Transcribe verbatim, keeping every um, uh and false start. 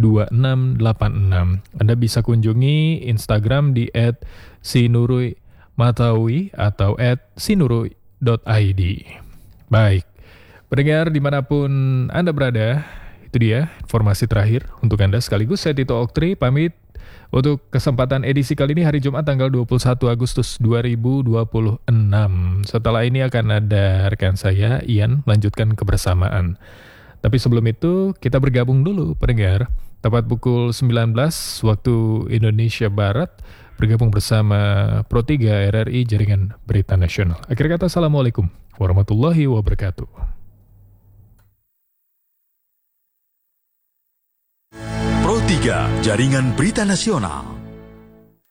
dua enam delapan enam. Anda bisa kunjungi Instagram di et sinurui matawi atau et sinurui dot i d. Baik, pendengar dimanapun Anda berada, itu dia informasi terakhir untuk Anda. Sekaligus saya Tito Oktri pamit untuk kesempatan edisi kali ini hari Jumat tanggal dua puluh satu Agustus dua ribu dua puluh enam. Setelah ini akan ada rekan saya, Ian, melanjutkan kebersamaan. Tapi sebelum itu, kita bergabung dulu, pendengar. Tepat pukul sembilan belas waktu Indonesia Barat, bergabung bersama Pro tiga R R I Jaringan Berita Nasional. Akhir kata, Assalamualaikum warahmatullahi wabarakatuh. Pro tiga Jaringan Berita Nasional.